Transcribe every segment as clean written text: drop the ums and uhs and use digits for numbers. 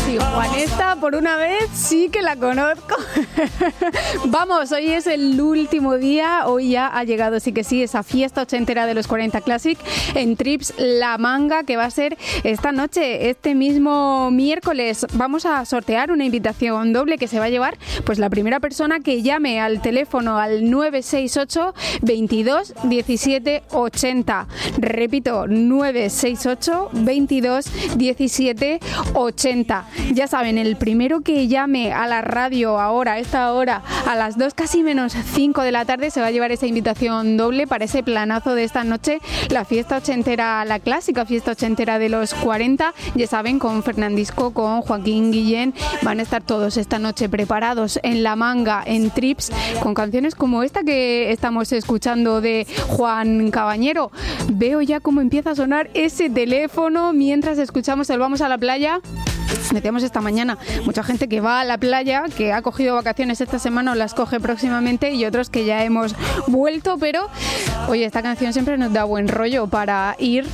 Sí, Juanesta, por una vez sí que la conozco. Vamos, hoy es el último día, hoy ya ha llegado, sí que sí, esa fiesta ochentera de los 40 Classic en Trips La Manga, que va a ser esta noche, este mismo miércoles. Vamos a sortear una invitación doble que se va a llevar pues la primera persona que llame al teléfono al 968 22 17 80. Repito, 968 22 17 80. Ya saben, el primero que llame a la radio ahora, a esta hora, a las 2 casi menos 5 de la tarde, se va a llevar esa invitación doble para ese planazo de esta noche, la fiesta ochentera, la clásica fiesta ochentera de los 40. Ya saben, con Fernandisco, con Joaquín Guillén, van a estar todos esta noche preparados en La Manga, en Trips, con canciones como esta que estamos escuchando de Juan Cabañero. Veo ya cómo empieza a sonar ese teléfono mientras escuchamos el Vamos a la Playa. Decíamos esta mañana, mucha gente que va a la playa, que ha cogido vacaciones esta semana o las coge próximamente, y otros que ya hemos vuelto, pero oye, esta canción siempre nos da buen rollo para ir,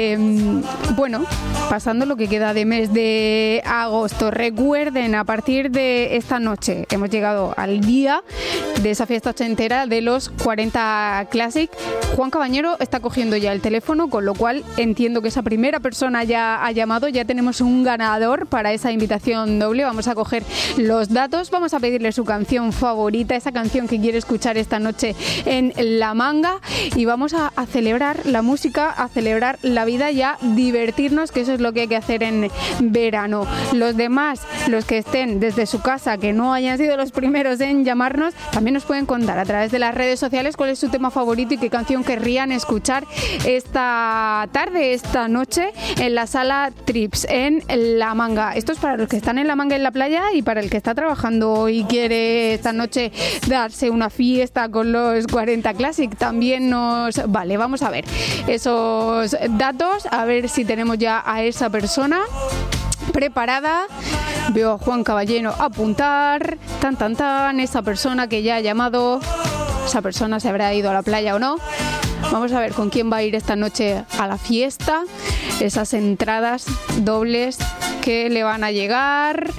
pasando lo que queda de mes de agosto. Recuerden, a partir de esta noche hemos llegado al día de esa fiesta ochentera de los 40 Classic. Juan Cabañero está cogiendo ya el teléfono, con lo cual entiendo que esa primera persona ya ha llamado, ya tenemos un ganador para esa invitación doble. Vamos a coger los datos, vamos a pedirle su canción favorita, esa canción que quiere escuchar esta noche en La Manga, y vamos a celebrar la música, a celebrar la vida y a divertirnos, que eso es lo que hay que hacer en verano. Los demás, los que estén desde su casa, que no hayan sido los primeros en llamarnos, también nos pueden contar a través de las redes sociales cuál es su tema favorito y qué canción querrían escuchar esta tarde, esta noche, en la sala Trips, en La Manga. Esto es para los que están en La Manga, en la playa, y para el que está trabajando y quiere esta noche darse una fiesta con los 40 Classic, también nos vale. Vamos a ver esos datos, a ver si tenemos ya a esa persona preparada. Veo a Juan Caballero apuntar, esa persona que ya ha llamado, esa persona se habrá ido a la playa o no. Vamos a ver con quién va a ir esta noche a la fiesta, esas entradas dobles que le van a llegar.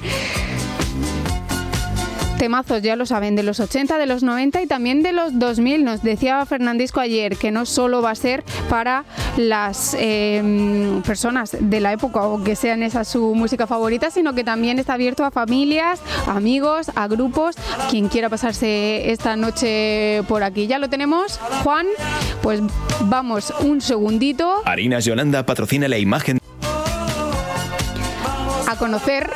Temazos, ya lo saben, de los 80, de los 90 y también de los 2000. Nos decía Fernandisco ayer que no solo va a ser para las personas de la época o que sean esa su música favorita, sino que también está abierto a familias, a amigos, a grupos, a quien quiera pasarse esta noche por aquí. Ya lo tenemos, Juan, pues vamos un segundito. Harinas Yolanda patrocina la imagen. A conocer.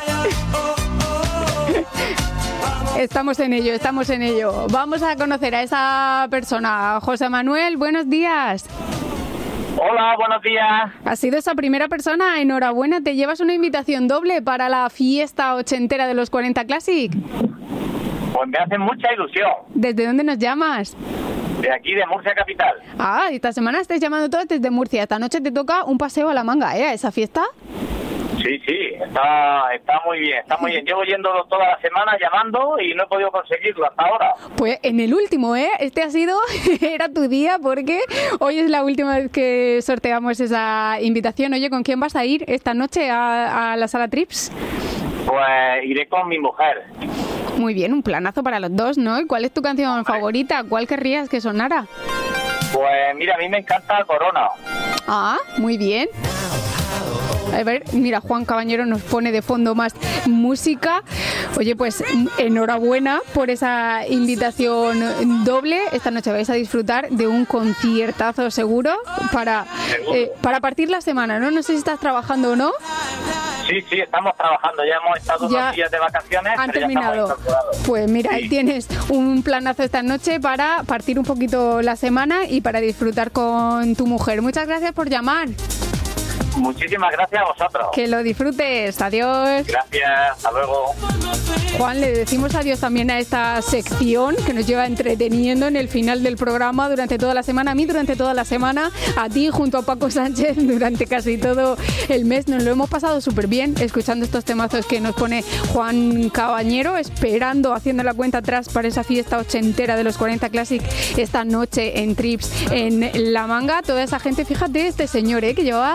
Estamos en ello. Vamos a conocer a esa persona. José Manuel, buenos días. Hola, buenos días. Has sido esa primera persona, enhorabuena. Te llevas una invitación doble para la fiesta ochentera de los 40 Classic. Pues me hace mucha ilusión. ¿Desde dónde nos llamas? De aquí, de Murcia capital. Ah, esta semana estáis llamando todos desde Murcia. Esta noche te toca un paseo a La Manga, ¿eh? ¿A esa fiesta? Sí, está muy bien, Llevo yendo toda la semana llamando y no he podido conseguirlo hasta ahora. Pues en el último, este ha sido, era tu día, porque hoy es la última vez que sorteamos esa invitación. Oye, ¿con quién vas a ir esta noche a la sala Trips? Pues iré con mi mujer. Muy bien, un planazo para los dos, ¿no? ¿Y cuál es tu canción favorita? ¿Cuál querrías que sonara? Pues mira, a mí me encanta Corona. Ah, muy bien. A ver, mira, Juan Cabañero nos pone de fondo más música. Oye, pues enhorabuena por esa invitación doble. Esta noche vais a disfrutar de un conciertazo seguro para partir la semana, ¿no? No sé si estás trabajando o no. Sí, estamos trabajando. Ya hemos estado 2 días de vacaciones. Han terminado. Pues mira, sí. Ahí tienes un planazo esta noche para partir un poquito la semana y para disfrutar con tu mujer. Muchas gracias por llamar. Muchísimas gracias a vosotros. Que lo disfrutes. Adiós. Gracias. Hasta luego. Juan, le decimos adiós también a esta sección que nos lleva entreteniendo en el final del programa durante toda la semana. A mí durante toda la semana, a ti junto a Paco Sánchez durante casi todo el mes. Nos lo hemos pasado súper bien escuchando estos temazos que nos pone Juan Cabañero, esperando, haciendo la cuenta atrás para esa fiesta ochentera de los 40 Classic esta noche en Trips, en La Manga. Toda esa gente, fíjate, este señor que llevaba llamando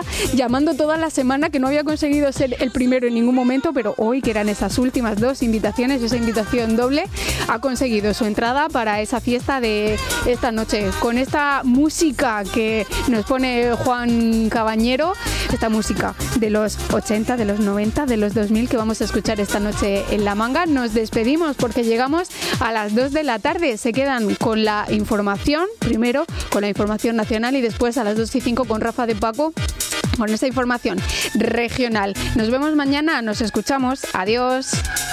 llamando toda la semana, que no había conseguido ser el primero en ningún momento, pero hoy, que eran esas últimas 2 invitaciones, esa invitación doble, ha conseguido su entrada para esa fiesta de esta noche. Con esta música que nos pone Juan Cabañero, esta música de los 80, de los 90, de los 2000 que vamos a escuchar esta noche en La Manga, nos despedimos porque llegamos a las 2 de la tarde. Se quedan con la información, primero con la información nacional y después a las 2:05 con Rafa de Paco con esta información regional. Nos vemos mañana, nos escuchamos. Adiós.